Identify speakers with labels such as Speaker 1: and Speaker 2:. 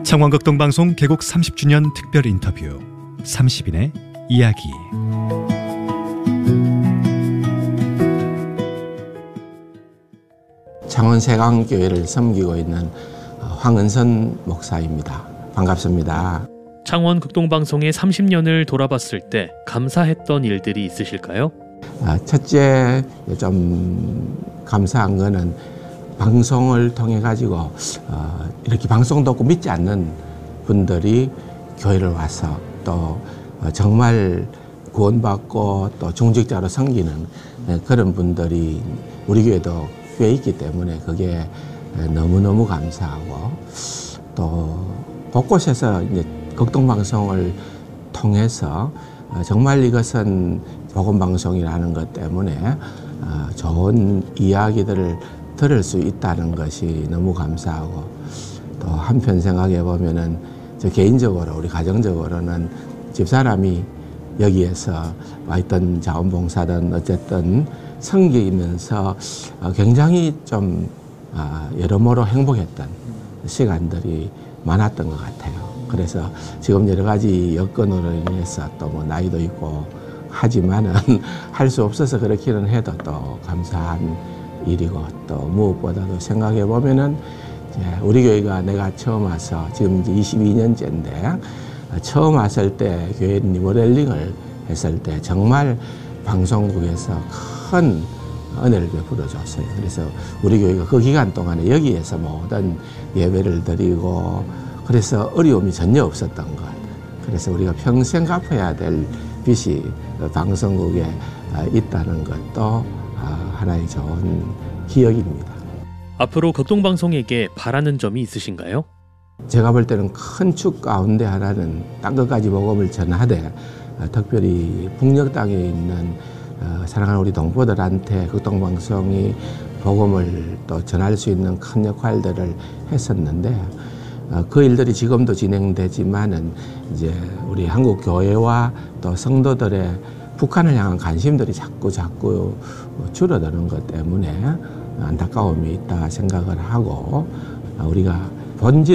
Speaker 1: 창원극동방송 개국 30주년 특별 인터뷰 30인의 이야기.
Speaker 2: 창원세강교회를 섬기고 있는 황은선 목사입니다. 반갑습니다.
Speaker 3: 창원극동방송의 30년을 돌아봤을 때 감사했던 일들이 있으실까요?
Speaker 2: 첫째 좀 감사한 거는 방송을 통해 가지고 이렇게 방송 듣고 믿지 않는 분들이 교회를 와서 또 정말 구원받고 또 중직자로 섬기는 그런 분들이 우리 교회도 꽤 있기 때문에 그게 너무너무 감사하고, 또 곳곳에서 이제 극동방송을 통해서 정말 이것은 복음방송이라는 것 때문에 좋은 이야기들을 들을 수 있다는 것이 너무 감사하고, 또 한편 생각해 보면은 저 개인적으로 우리 가정적으로는 집사람이 여기에서 와 있던 자원봉사든 어쨌든 섬기면서 굉장히 좀 여러모로 행복했던 시간들이 많았던 것 같아요. 그래서 지금 여러 가지 여건으로 인해서 또 뭐 나이도 있고 하지만은 할 수 없어서 그렇기는 해도 또 감사한 일이고, 또 무엇보다도 생각해 보면은 이제 우리 교회가 내가 처음 와서 지금 이제 22년째인데 처음 왔을 때 교회 리모델링을 했을 때 정말 방송국에서 큰 은혜를 베풀어 줬어요. 그래서 우리 교회가 그 기간 동안에 여기에서 모든 예배를 드리고, 그래서 어려움이 전혀 없었던 것. 그래서 우리가 평생 갚아야 될 빚이 방송국에 있다는 것도 하나의 좋은 기억입니다.
Speaker 3: 앞으로 극동방송에게 바라는 점이 있으신가요?
Speaker 2: 제가 볼 때는 큰 축 가운데 하나는 딴 것까지 복음을 전하되 특별히 북녘 땅에 있는 사랑하는 우리 동포들한테 극동방송이 복음을 또 전할 수 있는 큰 역할들을 했었는데, 그 일들이 지금도 진행되지만은 이제 우리 한국 교회와 또 성도들의 북한을 향한 관심들이 자꾸 줄어드는 것 때문에 안타까움이 있다 생각을 하고, 우리가 본질